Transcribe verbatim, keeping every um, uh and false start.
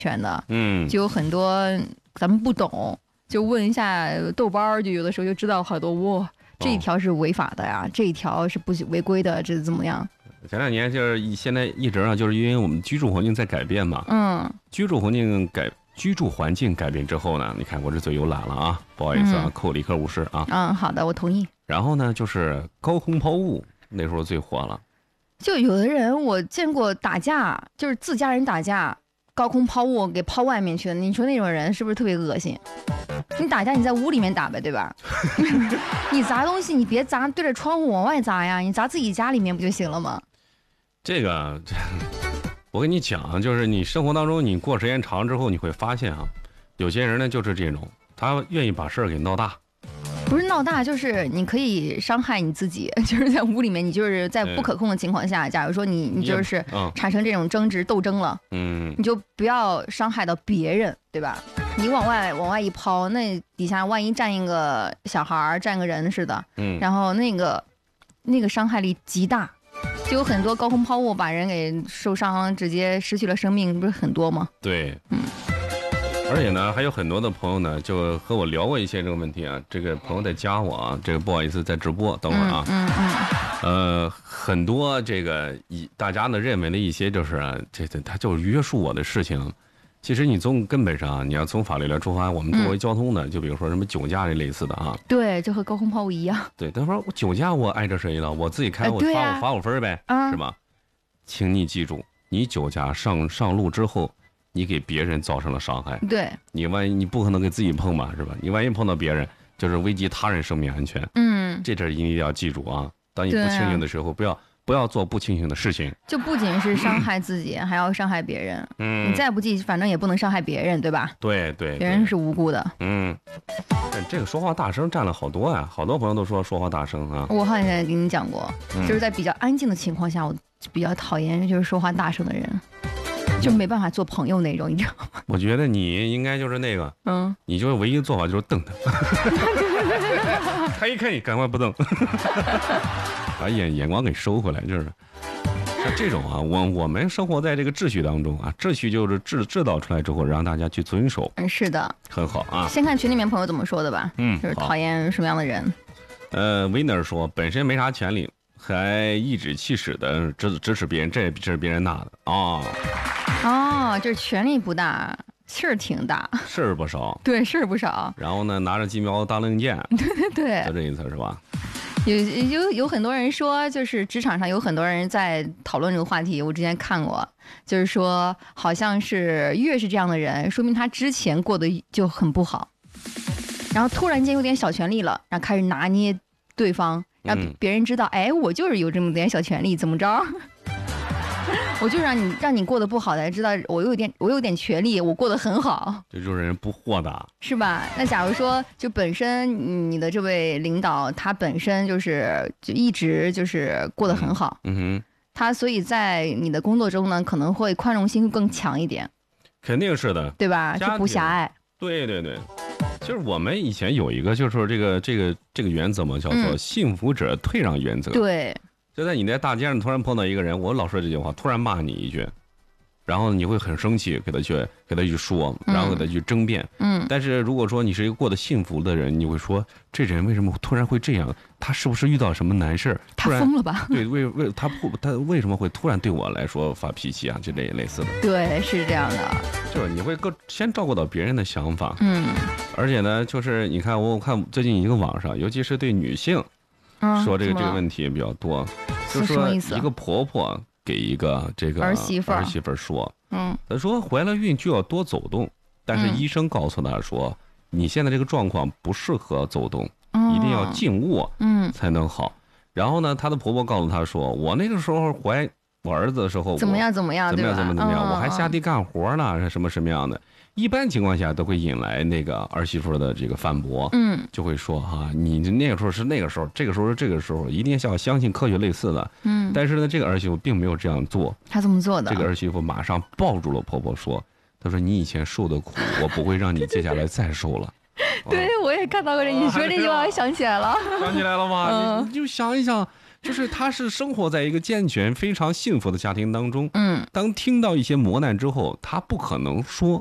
全的， 嗯， 就有很多咱们不懂，就问一下豆包，就有的时候就知道好多哇，这一条是违法的呀，哦、这一条是不违规的，这是怎么样？ 前两年就是现在一直啊，就是因为我们居住环境在改变嘛， 嗯， 居住环境改居住环境改变之后呢，你看我这嘴又懒了啊，不好意思啊，嗯、扣理科无视啊。 嗯，好的，我同意。 然后呢，就是高空抛物，那时候最火了。 就有的人我见过打架，就是自家人打架，高空抛物给抛外面去的。你说那种人是不是特别恶心？你打架你在屋里面打呗，对吧？你砸东西你别砸对着窗户往外砸呀，你砸自己家里面不就行了吗？ 这个，我跟你讲，就是你生活当中你过时间长之后，你会发现啊，有些人呢就是这种，他愿意把事儿给闹大。 不是闹大，就是你可以伤害你自己，就是在屋里面，你就是在不可控的情况下，假如说你你就是产生这种争执斗争了，嗯，你就不要伤害到别人，对吧？你往外往外一抛，那底下万一站一个小孩站个人似的，嗯，然后那个那个伤害力极大，就有很多高空抛物把人给受伤，直接失去了生命，不是很多吗？ 对，嗯。而且呢，还有很多的朋友呢，就和我聊过一些这个问题啊。这个朋友在加我啊，这个不好意思在直播，等会儿啊。嗯 嗯, 嗯。呃，很多这个以大家呢认为的一些就是、啊、这这他就是约束我的事情，其实你从根本上，你要从法律来出发，我们作为交通的，嗯、就比如说什么酒驾这类似的啊。 对，就和高空抛物一样。 对，他说我酒驾我碍着谁了？我自己开我罚我、啊、罚我分呗，啊、是吧？请你记住，你酒驾上上路之后。你给别人造成了伤害， 对， 你万一你不可能给自己碰吧，是吧？你万一碰到别人，就是危及他人生命安全。嗯，这点一定要记住啊！当你不清醒的时候，不要不要做不清醒的事情。 就不仅是伤害自己，还要伤害别人。嗯，你再不记，反正也不能伤害别人，对吧？ 对对， 别人是无辜的。 嗯，这个说话大声占了好多啊，好多朋友都说说话大声啊。 我好像跟你讲过，嗯、就是在比较安静的情况下，我比较讨厌就是说话大声的人。就没办法做朋友那种，你知道吗？ 我觉得你应该就是那个，嗯，你就是唯一的做法就是瞪他，他一看你赶快不瞪，把眼眼光给收回来，就是像这种啊，我我们生活在这个秩序当中啊，秩序就是制制造出来之后，让大家去遵守。 嗯，是的， 很好啊。 先看群里面朋友怎么说的吧，嗯，就是讨厌什么样的人。 呃，维纳尔说本身没啥权利，还颐指气使的支支持别人，这这是别人拿的啊。哦哦，就是权力不大，事儿挺大， 事儿不少。 对，事儿不少。 然后呢，拿着鸡毛当令箭。 对对对， 就这意思是吧？ 有有有很多人说，就是职场上有很多人在讨论这个话题。我之前看过，就是说，好像是越是这样的人，说明他之前过得就很不好，然后突然间有点小权力了，然后开始拿捏对方，让别人知道，嗯、哎，我就是有这么点小权力，怎么着？我就让你让你过得不好，才知道我有点我有点权利，我过得很好。 这就是人不豁达， 是吧？那假如说，就本身你的这位领导，他本身就是就一直就是过得很好，嗯哼，他所以在你的工作中呢，可能会宽容心更强一点。 肯定是的， 对吧？就不狭隘。 对对对，就是我们以前有一个，就是说这个这个这个原则嘛，叫做幸福者退让原则。 嗯、对。 就在你在大街上突然碰到一个人，我老说这句话，突然骂你一句，然后你会很生气，给他去给他去说，然后给他去争辩。嗯。但是如果说你是一个过得幸福的人，你会说这人为什么突然会这样？他是不是遇到什么难事？ 他疯了吧？ 对，为为他不他为什么会突然对我来说发脾气啊？就这类似的。 对，是这样的。 就是你会更先照顾到别人的想法。嗯。而且呢，就是你看我看最近一个网上，尤其是对女性。说这个这个问题也比较多，就是说一个婆婆给一个这个儿媳妇儿媳妇说，嗯，她说怀了孕就要多走动，但是医生告诉她说，你现在这个状况不适合走动，一定要静卧，嗯，才能好。然后呢，她的婆婆告诉她说，我那个时候怀我儿子的时候怎么样怎么样， 怎么样怎么怎么样，我还下地干活呢，什么什么样的。一般情况下都会引来那个儿媳妇的这个反驳，嗯，就会说哈、啊，你那个时候是那个时候，这个时候是这个时候，一定要相信科学类似的，嗯。但是呢，这个儿媳妇并没有这样做， 她怎么做的？ 这个儿媳妇马上抱住了婆婆说：“她说你以前受的苦，我不会让你接下来再受了。” 对，我也看到过这，你说这句话，我想起来了， 想起来了吗？嗯、你, 你就想一想。 就是他是生活在一个健全、非常幸福的家庭当中。嗯，当听到一些磨难之后，他不可能说